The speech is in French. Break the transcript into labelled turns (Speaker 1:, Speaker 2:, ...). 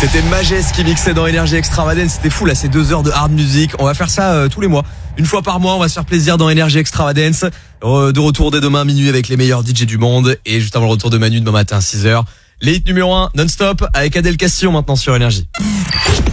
Speaker 1: C'était Majest qui mixait dans Énergie Extravagance. C'était fou là, c'est 2 heures de hard music. On va faire ça tous les mois. Une fois par mois, on va se faire plaisir dans Énergie Extravagance. De retour dès demain minuit avec les meilleurs DJ du monde. Et juste avant le retour de Manu demain matin 6h. Les hits numéro 1 non-stop avec Adèle Castillo maintenant sur Énergie.